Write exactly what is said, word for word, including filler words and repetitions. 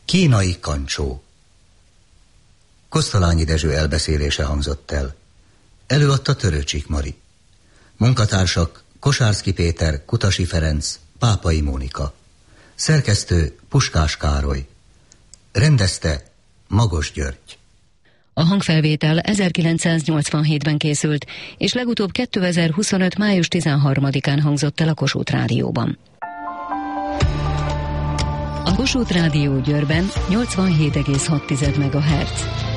Kínai kancsó. Kosztolányi Dezső elbeszélése hangzott el. Előadta Törőcsik Mari. Munkatársak Kosárszky Péter, Kutasi Ferenc, Pápai Mónika. Szerkesztő Puskás Károly. Rendezte Magos György. A hangfelvétel ezerkilencszáznyolcvanhétben készült, és legutóbb kétezer-huszonöt. május tizenharmadikán hangzott el a Kossuth Rádióban. A Kossuth Rádió Győrben nyolcvanhét egész hat megahertz.